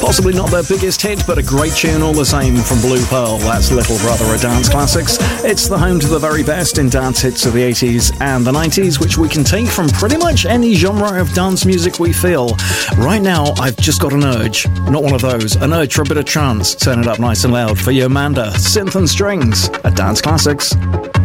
Possibly not their biggest hit, but a great tune all the same from Blue Pearl. That's Little Brother of Dance Classics. It's the home to the very best in dance hits of the 80s and the 90s, which we can take from pretty much any genre of dance music we feel. Right now, I've just got an urge. Not one of those. An urge for a bit of trance. Turn it up nice and loud for Yomanda, Synth and Strings at Dance Classics.